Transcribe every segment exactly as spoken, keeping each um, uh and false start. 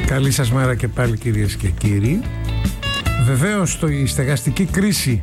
Καλή σας μέρα και πάλι, κυρίες και κύριοι. Βεβαίως η στεγαστική κρίση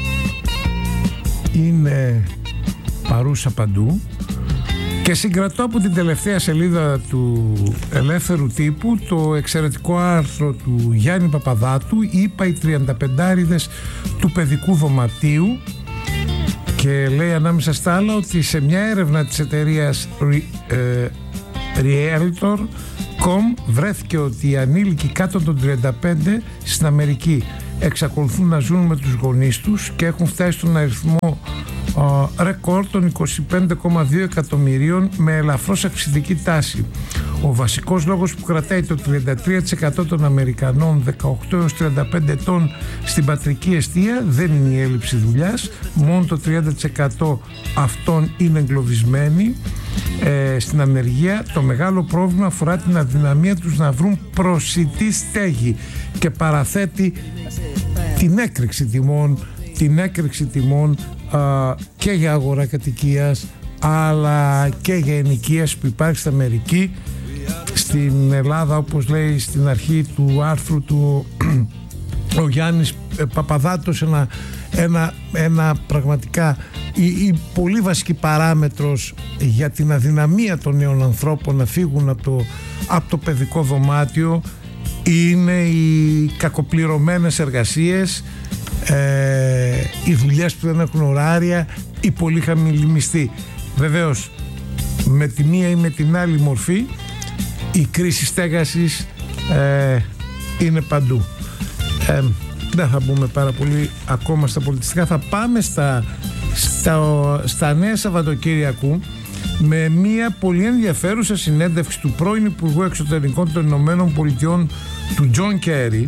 είναι παρούσα παντού και συγκρατώ από την τελευταία σελίδα του Ελεύθερου Τύπου το εξαιρετικό άρθρο του Γιάννη Παπαδάτου, είπα οι τριανταπεντάριδες του παιδικού δωματίου, και λέει ανάμεσα στα άλλα ότι σε μια έρευνα της εταιρείας ε, Realtor τελεία com βρέθηκε ότι οι ανήλικοι κάτω των τριάντα πέντε στην Αμερική εξακολουθούν να ζουν με τους γονείς τους και έχουν φτάσει στον αριθμό uh, ρεκόρ των είκοσι πέντε κόμμα δύο εκατομμυρίων με ελαφρώς αυξητική τάση. Ο βασικός λόγος που κρατάει το τριάντα τρία τοις εκατό των Αμερικανών δεκαοκτώ έως τριάντα πέντε ετών στην πατρική εστία δεν είναι η έλλειψη δουλειάς, μόνο το τριάντα τοις εκατό αυτών είναι εγκλωβισμένοι ε, στην ανεργία. Το μεγάλο πρόβλημα αφορά την αδυναμία τους να βρουν προσιτή στέγη και παραθέτει την έκρηξη τιμών, την έκρηξη τιμών α, και για αγορά κατοικίας αλλά και για ενοικίαση που υπάρχει στην Αμερική. Στην Ελλάδα, όπως λέει στην αρχή του άρθρου του ο Γιάννης Παπαδάτος, ένα, ένα, ένα πραγματικά η, η πολύ βασική παράμετρος για την αδυναμία των νέων ανθρώπων να φύγουν από το, από το παιδικό δωμάτιο είναι οι κακοπληρωμένες εργασίες, ε, οι δουλειές που δεν έχουν ωράρια, η πολύ χαμηλή μισθή. Βεβαίως με τη μία ή με την άλλη μορφή η κρίση στέγασης ε, είναι παντού. Ε, δεν θα μπούμε πάρα πολύ ακόμα στα πολιτιστικά. Θα πάμε στα, στα, στα νέα Σαββατοκύριακου με μια πολύ ενδιαφέρουσα συνέντευξη του πρώην Υπουργού Εξωτερικών των Ηνωμένων Πολιτειών, του Τζον Κέρι,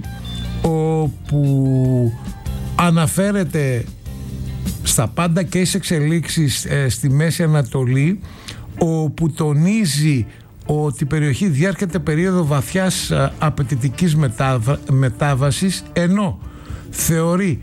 όπου αναφέρεται στα πάντα και στις εξελίξεις ε, στη Μέση Ανατολή, όπου τονίζει ότι η περιοχή διέρχεται περίοδο βαθιάς α, απαιτητικής μετάβα, μετάβασης, ενώ θεωρεί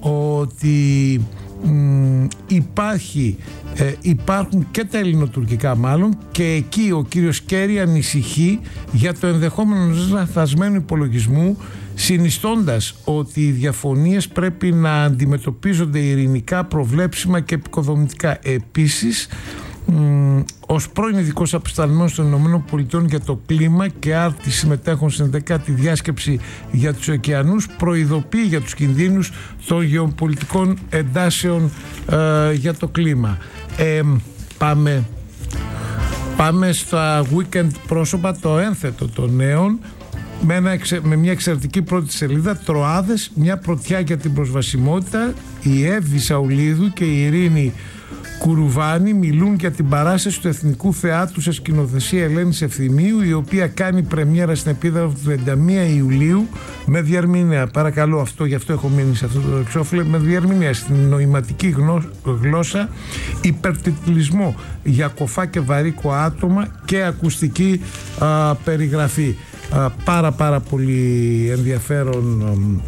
ότι μ, υπάρχει, ε, υπάρχουν και τα ελληνοτουρκικά μάλλον, και εκεί ο κύριος Κέρι ανησυχεί για το ενδεχόμενο λαθασμένου υπολογισμού, συνιστώντας ότι οι διαφωνίες πρέπει να αντιμετωπίζονται ειρηνικά, προβλέψιμα και επικοδομητικά. Επίσης, Mm, ως πρώην ειδικός απεσταλμένος των ΗΠΑ για το κλίμα και άρτη συμμετέχων στην δεκάτη διάσκεψη για τους ωκεανούς, προειδοποιεί για τους κινδύνους των γεωπολιτικών εντάσεων ε, για το κλίμα. Ε, πάμε, πάμε στα weekend πρόσωπα, το ένθετο των νέων, με, ένα, με μια εξαιρετική πρώτη σελίδα, Τροάδες, μια πρωτιά για την προσβασιμότητα. Η Εύη Σαουλίδου και η Ειρήνη Κουρουβάνη μιλούν για την παράσταση του Εθνικού Θεάτρου σε σκηνοθεσία Ελένης Ευθυμίου, η οποία κάνει πρεμιέρα στην Επίδαυρο του τριάντα μία Ιουλίου με διαρμηνία. Παρακαλώ, αυτό, γι' αυτό έχω μείνει σε αυτό το εξώφυλλο, με διαρμηνία στην νοηματική γλώσσα, υπερτιτλισμό για κοφά και βαρύκο άτομα και ακουστική α, περιγραφή. Α, πάρα πάρα πολύ ενδιαφέρον,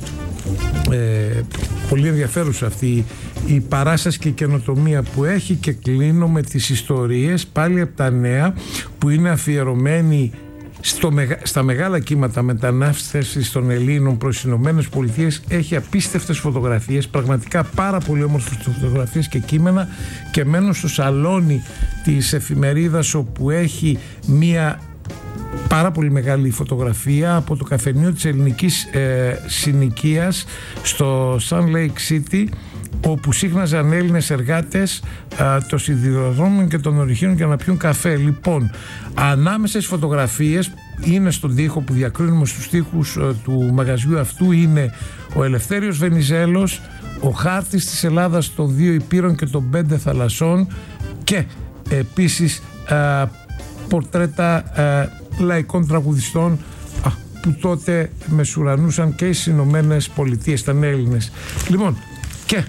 ε, πολύ ενδιαφέρουσα αυτή η παράσταση και η καινοτομία που έχει, και κλείνω με τις ιστορίες πάλι από τα νέα που είναι αφιερωμένη στο, στα μεγάλα κύματα μετανάστευσης των Ελλήνων προς τις Ηνωμένες Πολιτείες. Έχει απίστευτες φωτογραφίες, πραγματικά πάρα πολύ όμορφες φωτογραφίες και κείμενα, και μένω στο σαλόνι της εφημερίδας, όπου έχει μία πάρα πολύ μεγάλη φωτογραφία από το καφενείο της ελληνικής ε, συνοικίας στο Sun Lake City, όπου σύχναζαν Έλληνες εργάτες α, των σιδηροδρόμων και των ορυχείων για να πιούν καφέ. Λοιπόν, ανάμεσα στις φωτογραφίες είναι στον τοίχο που διακρίνουμε στους τοίχους α, του μαγαζιού αυτού, είναι ο Ελευθέριος Βενιζέλος, ο χάρτης της Ελλάδας των δύο υπήρων και των πέντε θαλασσών, και επίσης α, πορτρέτα α, λαϊκών τραγουδιστών α, που τότε μεσουρανούσαν και στις Ηνωμένες Πολιτείες, ήταν Έλληνες. Λοιπόν, και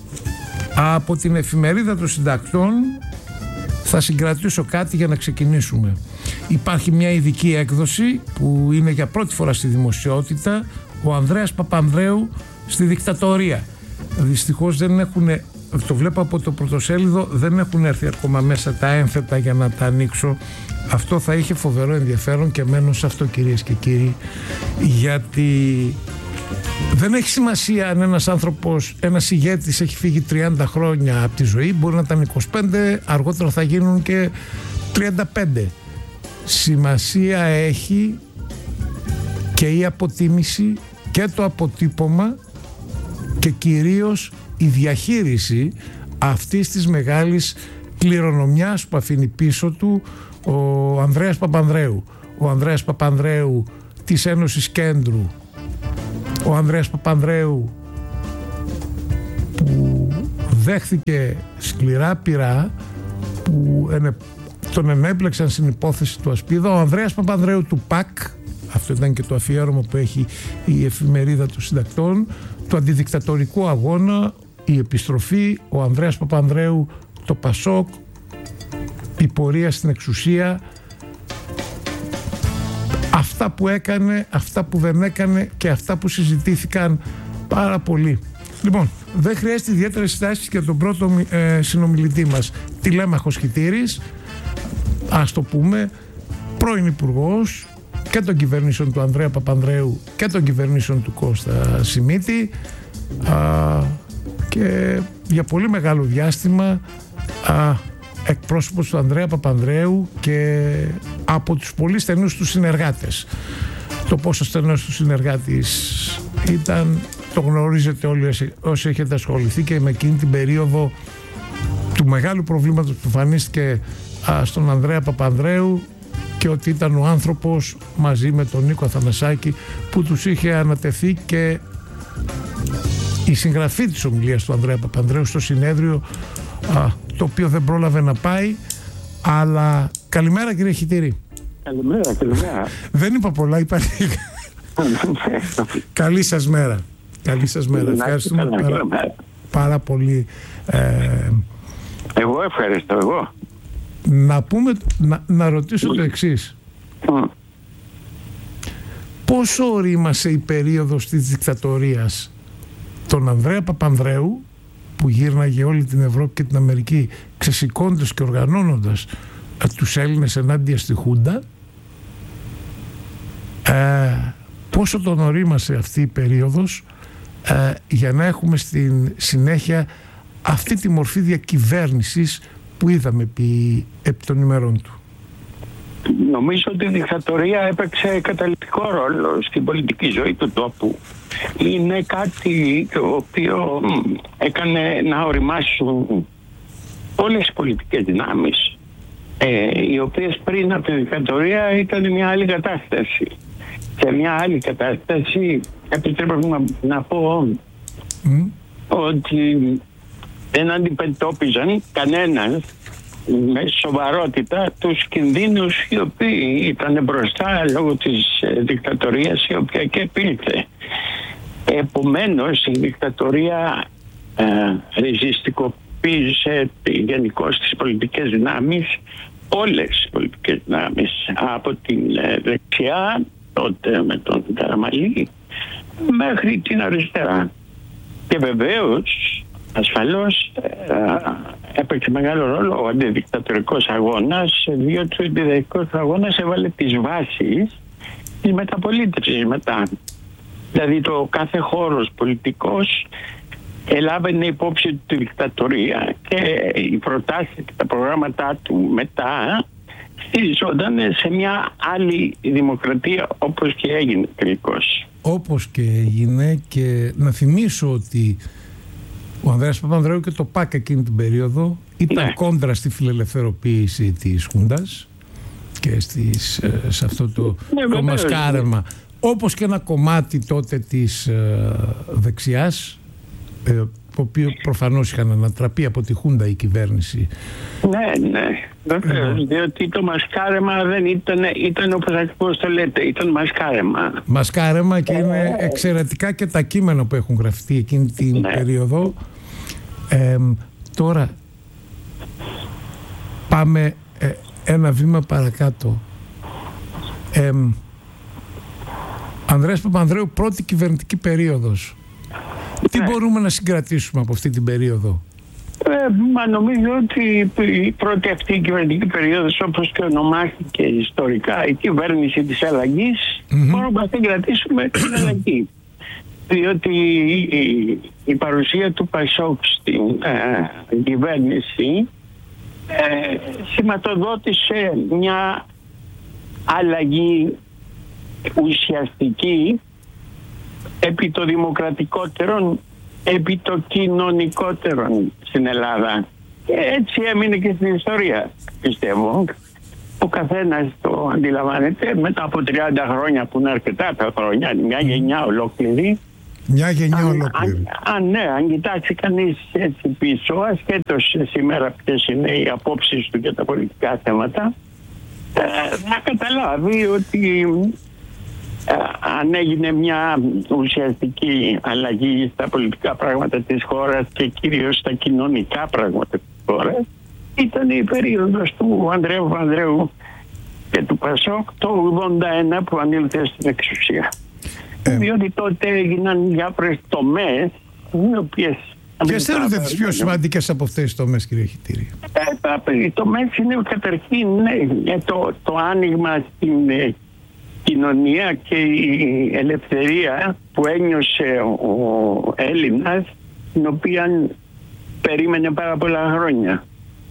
από την εφημερίδα των συντακτών θα συγκρατήσω κάτι για να ξεκινήσουμε. Υπάρχει μια ειδική έκδοση που είναι για πρώτη φορά στη δημοσιότητα, ο Ανδρέας Παπανδρέου στη δικτατορία. Δυστυχώς δεν έχουν το βλέπω από το πρωτοσέλιδο, δεν έχουν έρθει ακόμα μέσα τα ένθετα για να τα ανοίξω. Αυτό θα είχε φοβερό ενδιαφέρον και μένω σε αυτό, κυρίες και κύριοι, γιατί δεν έχει σημασία αν ένας άνθρωπος, ένας ηγέτης έχει φύγει τριάντα χρόνια από τη ζωή, μπορεί να ήταν είκοσι πέντε, αργότερα θα γίνουν και τριάντα πέντε. Σημασία έχει και η αποτίμηση και το αποτύπωμα και κυρίως η διαχείριση αυτής της μεγάλης κληρονομιάς που αφήνει πίσω του ο Ανδρέας Παπανδρέου. Ο Ανδρέας Παπανδρέου της Ένωσης Κέντρου, ο Ανδρέας Παπανδρέου που δέχθηκε σκληρά πειρά, που ενε, τον ενέπλεξαν στην υπόθεση του Ασπίδα, ο Ανδρέας Παπανδρέου του ΠΑΚ, αυτό ήταν και το αφιέρωμα που έχει η εφημερίδα των συντακτών, του αντιδικτατορικού αγώνα, η επιστροφή, ο Ανδρέας Παπανδρέου, το ΠΑΣΟΚ, η πορεία στην εξουσία, αυτά που έκανε, αυτά που δεν έκανε και αυτά που συζητήθηκαν πάρα πολύ. Λοιπόν, δεν χρειάζεται ιδιαίτερες συστάσεις για τον πρώτο ε, συνομιλητή μας, Τηλέμαχος Χιτήρης, ας το πούμε, πρώην υπουργός και των κυβερνήσεων του Ανδρέα Παπανδρέου και των κυβερνήσεων του Κώστα Σιμίτη, α, και για πολύ μεγάλο διάστημα α, εκπρόσωπος του Ανδρέα Παπανδρέου και από τους πολύ στενούς του συνεργάτες. Το πόσο στενός του συνεργάτης ήταν το γνωρίζετε όλοι όσοι, όσοι έχετε ασχοληθεί και με εκείνη την περίοδο του μεγάλου προβλήματος που εμφανίστηκε α, στον Ανδρέα Παπανδρέου, και ότι ήταν ο άνθρωπος μαζί με τον Νίκο Αθανασάκη που τους είχε ανατεθεί και η συγγραφή της ομιλίας του Ανδρέα Παπανδρέου στο συνέδριο, α, το οποίο δεν πρόλαβε να πάει. Αλλά καλημέρα, κύριε Χιτήρη. Καλημέρα, καλημέρα. Δεν είπα πολλά, είπα λίγα. Καλή σας μέρα. Καλή σας μέρα. Ευχαριστούμε πάρα, πάρα πολύ. Ε, εγώ ευχαριστώ, εγώ. Να πούμε, να, να ρωτήσω το εξής. Mm. Πόσο ορίμασε η περίοδος της δικτατορίας τον Ανδρέα Παπανδρέου, που γύρναγε όλη την Ευρώπη και την Αμερική ξεσηκώντας και οργανώνοντας ε, τους Έλληνες ενάντια στη Χούντα, ε, πόσο τον ορίμασε αυτή η περίοδος ε, για να έχουμε στην συνέχεια αυτή τη μορφή διακυβέρνησης που είδαμε επί, επί των ημερών του. Νομίζω ότι η δικτατορία έπαιξε καταλυτικό ρόλο στην πολιτική ζωή του τόπου. Είναι κάτι το οποίο έκανε να οριμάσουν όλες οι πολιτικές δυνάμεις, ε, οι οποίες πριν από τη δικτατορία ήταν μια άλλη κατάσταση. Σε μια άλλη κατάσταση επιτρέπω να, να πω mm. ότι δεν αντιμετώπιζαν κανένας με σοβαρότητα τους κινδύνους οι οποίοι ήταν μπροστά λόγω της δικτατορίας η οποία και επήλθε. Επομένως η δικτατορία ε, ριζιστικοποίησε γενικώς τις πολιτικές δυνάμεις, όλες τις πολιτικές δυνάμεις, από την ε, δεξιά τότε με τον Καραμαλή μέχρι την αριστερά. Και βεβαίως ασφαλώς ε, έπαιξε μεγάλο ρόλο ο αντιδικτατορικός αγώνας, διότι ο αντιδικτατορικός αγώνας έβαλε τις βάσεις της μεταπολίτευσης μετά. Δηλαδή το κάθε χώρος πολιτικός ελάβαινε υπόψη τη δικτατορία και οι προτάσεις και τα προγράμματά του μετά στηριζόταν σε μια άλλη δημοκρατία, όπως και έγινε τελικώς. Όπως και έγινε, και να θυμίσω ότι ο Ανδρέας Παπανδρέου και το ΠΑΚ εκείνη την περίοδο ήταν ναι. κόντρα στη φιλελευθεροποίηση της Χούντας και στις, σε αυτό το, ναι, το μασκάρεμα. Όπως και ένα κομμάτι τότε της ε, δεξιάς, ε, το οποίο προφανώς είχαν ανατραπεί από τη Χούντα η κυβέρνηση. Ναι, ναι, βεβαίως, ε, διότι το μασκάρεμα δεν ήταν, ήταν όπως ακριβώς το λέτε, ήταν μασκάρεμα. Μασκάρεμα και είναι εξαιρετικά και τα κείμενα που έχουν γραφτεί εκείνη την ναι. περίοδο. Ε, τώρα πάμε ε, ένα βήμα παρακάτω. Ε, Ανδρέας Παπανδρέου, πρώτη κυβερνητική περίοδος. Τι ναι. μπορούμε να συγκρατήσουμε από αυτή την περίοδο? Ε, μα νομίζω ότι η πρώτη αυτή κυβερνητική περίοδος, όπως και ονομάστηκε ιστορικά η κυβέρνηση της αλλαγής, mm-hmm. μπορούμε να την κρατήσουμε την αλλαγή. Διότι η, η παρουσία του Πασόκ στην ε, κυβέρνηση ε, σηματοδότησε μια αλλαγή ουσιαστική επί το δημοκρατικότερον, επί το κοινωνικότερον στην Ελλάδα. Και έτσι έμεινε και στην ιστορία, πιστεύω. Ο καθένας το αντιλαμβάνεται μετά από τριάντα χρόνια, που είναι αρκετά τα χρόνια, μια γενιά ολόκληρη. Μια γενιά ολόκληρη. Αν, αν, ναι, αν κοιτάξει κανείς έτσι πίσω, ασχέτως σήμερα ποιες είναι οι απόψεις του για τα πολιτικά θέματα, θα καταλάβει ότι ε, αν έγινε μια ουσιαστική αλλαγή στα πολιτικά πράγματα της χώρας και κυρίως στα κοινωνικά πράγματα της χώρας, ήταν η περίοδος του Ανδρέου Παπανδρέου και του Πασόκ το ογδόντα ένα που ανήλθε στην εξουσία. Ε, διότι τότε έγιναν διάφορες τομές, οι οποίες... Ποιες θέλετε τις πιο σημαντικές από αυτές τις τομές, κύριε Χιτήρη? Ε, οι τομές είναι καταρχήν ναι, το, το άνοιγμα στην ε, κοινωνία και η ελευθερία που ένιωσε ο, ο Έλληνας, την οποία περίμενε πάρα πολλά χρόνια.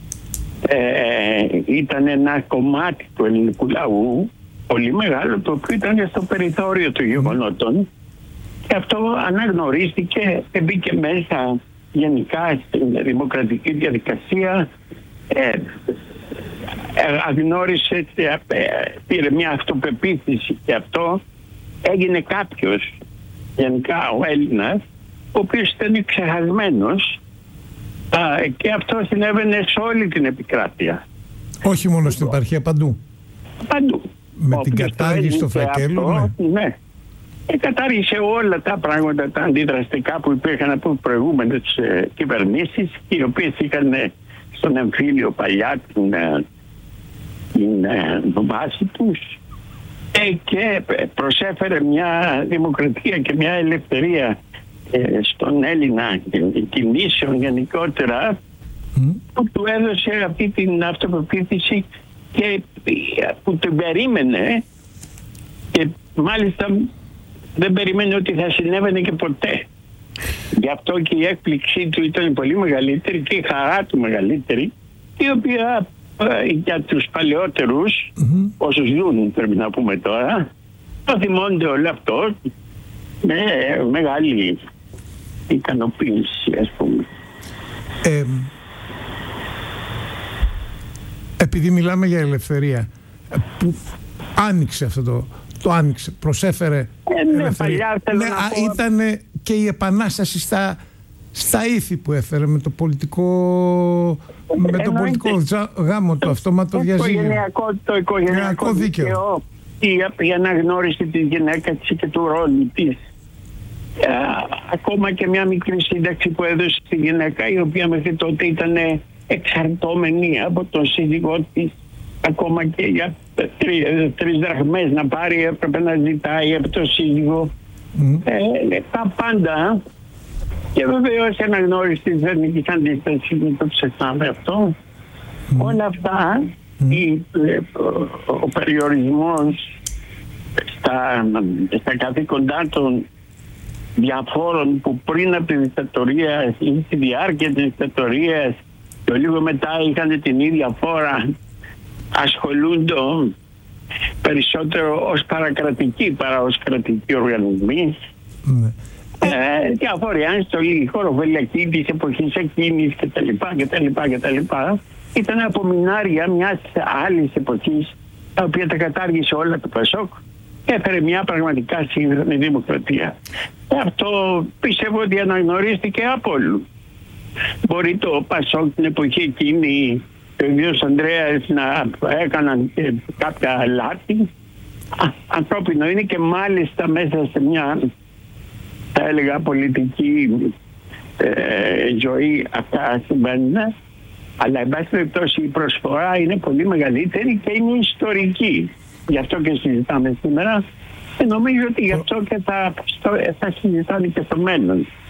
Ε, ήταν ένα κομμάτι του ελληνικού λαού πολύ μεγάλο, το οποίο ήταν στο περιθώριο των γεγονότων, και αυτό αναγνωρίστηκε και μπήκε μέσα γενικά στην δημοκρατική διαδικασία, ε, αγνώρισε, πήρε μια αυτοπεποίθηση, και αυτό έγινε κάποιος, γενικά ο Έλληνας, ο οποίος ήταν ξεχασμένος, και αυτό συνέβαινε σε όλη την επικράτεια. Όχι μόνο στην επαρχία, παντού. Παντού. Με την κατάργηση στο φακέλου, αυτό, ναι. ναι. Και κατάργησε όλα τα πράγματα, τα αντιδραστικά που υπήρχαν από προηγούμενες ε, κυβερνήσεις, οι οποίες είχαν ε, στον εμφύλιο παλιά την, ε, την ε, βάση τους, ε, και προσέφερε μια δημοκρατία και μια ελευθερία ε, στον Έλληνα κινήσεων γενικότερα, mm. που του έδωσε αυτή την αυτοπεποίθηση και που την περίμενε, και μάλιστα δεν περίμενε ότι θα συνέβαινε και ποτέ. Γι' αυτό και η έκπληξή του ήταν πολύ μεγαλύτερη και η χαρά του μεγαλύτερη, η οποία ε, για τους παλαιότερους, mm-hmm. όσους ζουν πρέπει να πούμε τώρα, το θυμώνται όλο αυτό με μεγάλη ικανοποίηση, ας πούμε. Ε, επειδή μιλάμε για ελευθερία, που άνοιξε αυτό το, το άνοιξε, προσέφερε ε, ναι, ελευθερία. Ναι, ήταν και η επανάσταση στα, στα ήθη που έφερε με το πολιτικό, με το πολιτικό γάμο, το αυτόματο διαζύγιο. Το οικογενειακό δίκαιο, η, η αναγνώριση της γυναίκας και του ρόλου της. Ακόμα και μια μικρή σύνταξη που έδωσε στη γυναίκα, η οποία μέχρι τότε ήταν εξαρτώμενη από τον σύζυγό της, ακόμα και για τρει, τρεις δραχμές να πάρει έπρεπε να ζητάει από τον σύζυγο. Mm. Ε, τα πάντα. Και βεβαίως η αναγνώριση της εθνικής αντίστασης, μην το ξεχνάμε αυτό. Mm. Όλα αυτά, mm. η, ο, ο περιορισμός στα, στα καθήκοντά των διαφόρων που πριν από τη δικτατορία ή στη διάρκεια της δικτατορίας και λίγο μετά είχαν την ίδια φόρα, ασχολούνται περισσότερο ως παρακρατικοί παρά ως κρατικοί οργανισμοί. Mm. Ε, διάφοροι ανστολοί, χωροφυλακοί της εποχής εκείνης κτλ. κτλ, κτλ. Ήταν απομεινάρια μιας άλλης εποχής, τα οποία τα κατάργησε όλα το Πασόκ και έφερε μια πραγματικά σύγχρονη δημοκρατία. Αυτό πιστεύω ότι αναγνωρίστηκε από όλους. Μπορεί το Πασόκ την εποχή εκείνη, ο ίδιος Ανδρέας, να έκαναν κάποια λάθη. Ανθρώπινο είναι, και μάλιστα μέσα σε μια, θα έλεγα, πολιτική ε, ζωή αυτά συμβαίνουν. Αλλά εν πάση περιπτώσει η προσφορά είναι πολύ μεγαλύτερη και είναι ιστορική. Γι' αυτό και συζητάμε σήμερα, και νομίζω ότι γι' αυτό και θα, θα συζητάνε και στο μέλλον.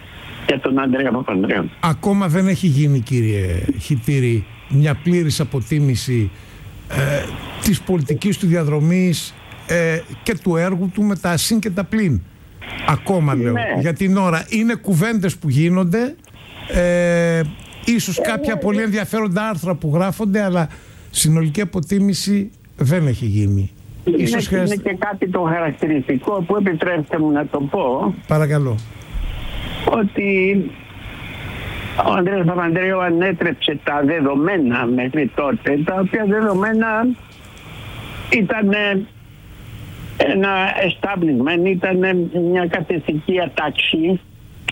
για τον Ανδρέα Παπανδρέου. Ακόμα δεν έχει γίνει, κύριε Χιτήρη, μια πλήρης αποτίμηση ε, της πολιτικής του διαδρομής ε, και του έργου του με τα συν και τα πλην. Ακόμα λέω, ναι. Για την ώρα είναι κουβέντες που γίνονται, ε, ίσως κάποια πολύ ενδιαφέροντα άρθρα που γράφονται, αλλά συνολική αποτίμηση δεν έχει γίνει. Είναι, Ίσως χρειάζεται... είναι και κάτι το χαρακτηριστικό που επιτρέψτε μου να το πω. Παρακαλώ. Ότι ο Ανδρέας Παπανδρέου ανέτρεψε τα δεδομένα μέχρι τότε, τα οποία δεδομένα ήταν ένα establishment, ήταν μια καθεστική ατάξη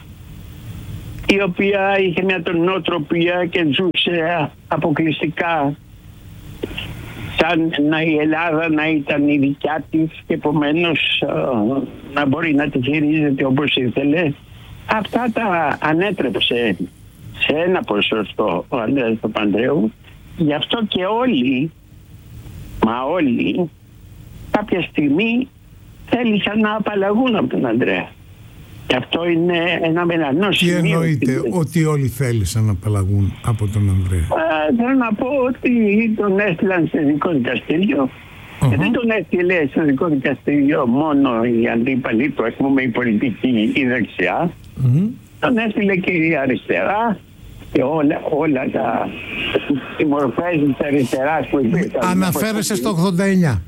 η οποία είχε μια νοοτροπία και ζούσε αποκλειστικά σαν να η Ελλάδα να ήταν η δικιά της και επομένως να μπορεί να τη χειρίζεται όπως ήθελε. Αυτά τα ανέτρεψε σε ένα ποσοστό ο Ανδρέας Παπανδρέου. Γι' αυτό και όλοι, μα όλοι, κάποια στιγμή θέλησαν να απαλλαγούν από τον Ανδρέα. Και αυτό είναι ένα μελανό σημείο. Τι εννοείται ότι όλοι θέλησαν να απαλλαγούν από τον Ανδρέα? Ε, θέλω να πω ότι τον έστειλαν σε ειδικό δικαστήριο. Uh-huh. Και δεν τον έστειλε σε ειδικό δικαστήριο μόνο οι αντίπαλοι του, ας πούμε η πολιτική ή δεξιά. Uh-huh. Τον έστειλε και η αριστερά και όλα, όλα τα οι μορφές της αριστεράς που υπήρχαν. Αναφέρεσαι στο ογδόντα εννιά.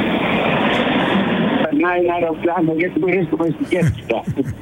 Περνάει ένα αεροπλάνο γιατί βρίσκομαι στην Κέρκυρα.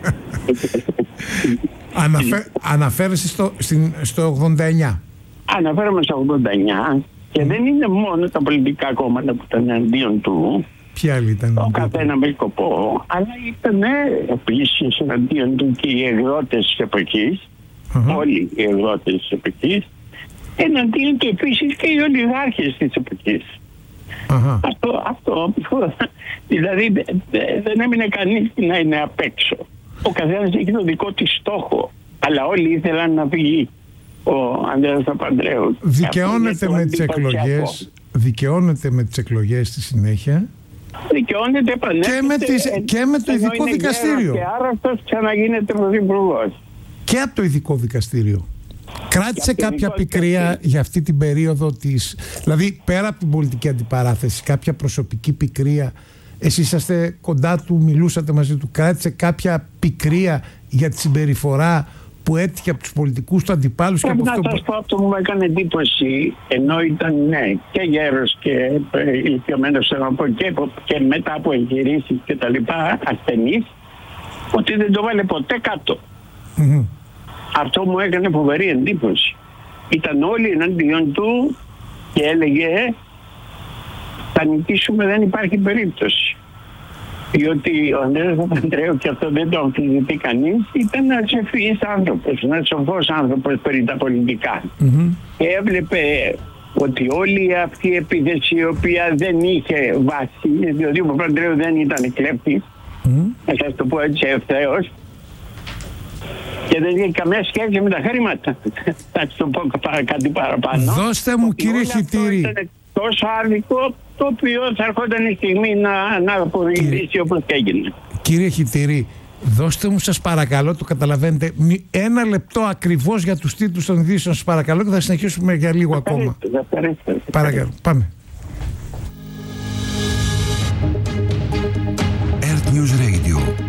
Αναφέ, αναφέρεσαι στο, στην, στο ογδόντα εννιά. Αναφέρομαι στο ογδόντα εννιά και mm. δεν είναι μόνο τα πολιτικά κόμματα που ήταν εναντίον του. Ποια άλλη ήταν? Ο καθένα με σκοπό, αλλά ήταν επίσης εναντίον του και οι εκδότες της εποχής. Uh-huh. Όλοι οι εκδότες της εποχής. Εναντίον του επίσης και οι ολιγάρχες της εποχής. Uh-huh. Αυτό, αυτό, δηλαδή δεν έμεινε κανείς να είναι απ' έξω. Ο καθένας έχει το δικό της στόχο, αλλά όλοι ήθελαν να φύγει ο Ανδρέας Παπανδρέου. Δικαιώνεται με τις εκλογές, δικαιώνεται με τις εκλογές στη συνέχεια. Δικαιώνεται επανέρχεται και με, τις, και με το ειδικό δικαστήριο. Και άρρωστος ξαναγίνεται πρωθυπουργός. Και από το ειδικό δικαστήριο. Κράτησε κάποια πικρία για αυτή την περίοδο της... Δηλαδή πέρα από την πολιτική αντιπαράθεση, κάποια προσωπική πικρία, εσείς είσαστε κοντά του, μιλούσατε μαζί του, κράτησε κάποια πικρία για τη συμπεριφορά που έτυχε από τους πολιτικούς του αντιπάλους? Πρέπει και από να σας πω, αυτό μου έκανε εντύπωση, ενώ ήταν ναι, και γέρος και ηλικιωμένος και, και μετά από εγχειρήσεις και τα λοιπά, ασθενής, ότι δεν το βάλε ποτέ κάτω. Mm-hmm. Αυτό μου έκανε φοβερή εντύπωση. Ήταν όλοι εναντίον του και έλεγε θα νικήσουμε, δεν υπάρχει περίπτωση. Διότι ο Ανδρέας Παπανδρέου, και αυτό δεν το αμφισβητεί κανείς, ήταν ένας ευφυής άνθρωπος, ένας σοφός άνθρωπος περί τα πολιτικά. Mm-hmm. Και έβλεπε ότι όλη αυτή η επίθεση, η οποία δεν είχε βάση, διότι ο Παπανδρέου δεν ήταν κλέπτης, mm-hmm. να σας το πω έτσι ευθέως, και δεν είχε καμία σχέση με τα χρήματα. Θα το πω κάτι παραπάνω. Δώστε μου, κύριε Χιτήρη. Ήταν τόσο άδικο, το οποίο θα έρχονταν η στιγμή να, να αποδειχθεί όπως και έγινε. Κύριε Χιτήρη, δώστε μου σας παρακαλώ, το καταλαβαίνετε, ένα λεπτό ακριβώς για τους τίτλους των ειδήσεων σας παρακαλώ, και θα συνεχίσουμε για λίγο ακόμα. Παρακαλώ, πάμε.